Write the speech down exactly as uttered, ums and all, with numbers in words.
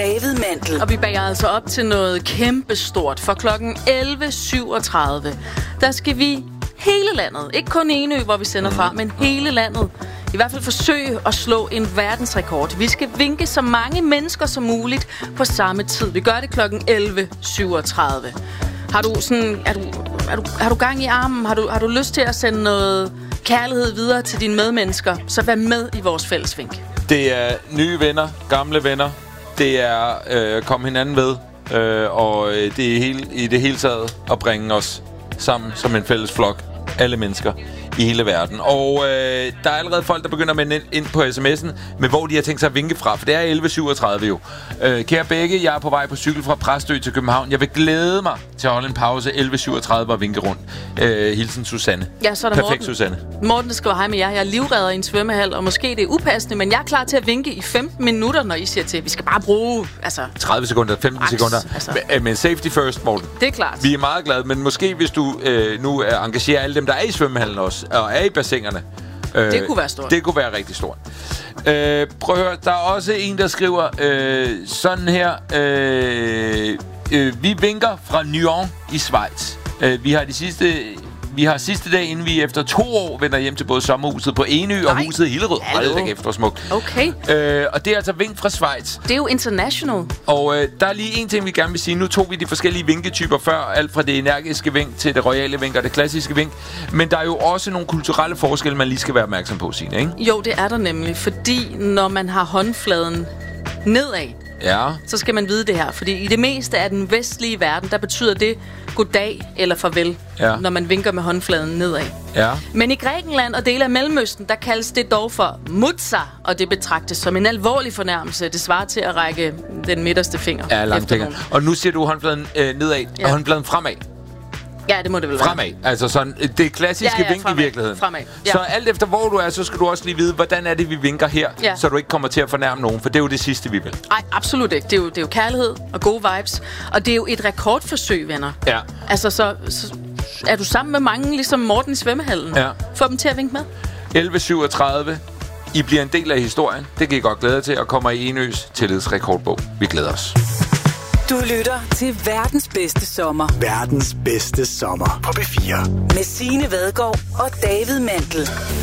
David Mandel. Og vi bager altså op til noget kæmpestort. For klokken elleve syvogtredive, der skal vi hele landet, ikke kun Enø, hvor vi sender fra, men hele landet, i hvert fald forsøge at slå en verdensrekord. Vi skal vinke så mange mennesker som muligt på samme tid. Vi gør det klokken elleve syvogtredive. Har du sådan, er du, er du, har du gang i armen? Har du, har du lyst til at sende noget kærlighed videre til dine medmennesker? Så vær med i vores fællesvink. Det er nye venner, gamle venner. Det er øh, komme hinanden ved. Øh, og det er hele, i det hele taget at bringe os sammen som en fælles flok. Alle mennesker i hele verden. Og øh, der er allerede folk, der begynder med ind, ind på sms'en, med hvor de har tænkt sig at vinke fra. For det er elleve syvogtredive jo. Øh, kære begge, jeg er på vej på cykel fra Præstø til København. Jeg vil glæde mig til at holde en pause elleve syvogtredive og vinke rundt. Øh, hilsen Susanne. Ja, så er der Perfekt, Morten. Susanne. Morten skriver, hej med jer. Jeg er livredder i en svømmehal, og måske det er upassende, men jeg er klar til at vinke i femten minutter, når I siger til. Vi skal bare bruge, altså... tredive sekunder, femten Aks, sekunder. altså. Men, men safety first, Morten. Det er klart. Vi er meget glade, men måske hvis du øh, nu er engagerer alle dem, der er i svømmehallen også, og er i bassinerne. Øh, det kunne være stort. Det kunne være rigtig stort. Øh, prøv at høre, der er også en, der skriver øh, sådan her. Øh, øh, vi vinker fra Nyon i Schweiz. Øh, vi har de sidste... Vi har sidste dag, inden vi efter to år vender hjem til både sommerhuset på Enø og huset i Hillerød. Hold da kæft, hvor smukt. Okay. Øh, og det er altså vink fra Schweiz. Det er jo international. Og øh, der er lige en ting, vi gerne vil sige. Nu tog vi de forskellige vinketyper før. Alt fra det energiske vink til det royale vink og det klassiske vink. Men der er jo også nogle kulturelle forskelle, man lige skal være opmærksom på, Signe, ikke? Jo, det er der nemlig. Fordi når man har håndfladen nedad, ja. så skal man vide det her. Fordi i det meste af den vestlige verden, der betyder det goddag eller farvel, ja. Når man vinker med håndfladen nedad. Ja. Men i Grækenland og dele af Mellemøsten, der kaldes det dog for mutsa, og det betragtes som en alvorlig fornærmelse. Det svarer til at række den midterste finger. Ja, langfinger. Og nu siger du håndfladen øh, nedad, ja. Og håndfladen fremad. Ja, det må det vel være. Fremad. Altså sådan, det klassiske ja, ja, vink i virkeligheden. Fremad. Ja. Så alt efter hvor du er, så skal du også lige vide, hvordan er det, vi vinker her, ja. Så du ikke kommer til at fornærme nogen, for det er jo det sidste, vi vil. Nej, absolut ikke. Det er, jo, det er jo kærlighed og gode vibes. Og det er jo et rekordforsøg, venner. Ja. Altså, så, så er du sammen med mange, ligesom Morten i svømmehallen. Ja. Få dem til at vinke med. elleve syvogtredive. I bliver en del af historien. Det kan I godt glæde til, og kommer i Enøs tillidsrekordbog. Vi glæder os. Du lytter til verdens bedste sommer. Verdens bedste sommer på B fire. Med Signe Vadgaard og David Mandel.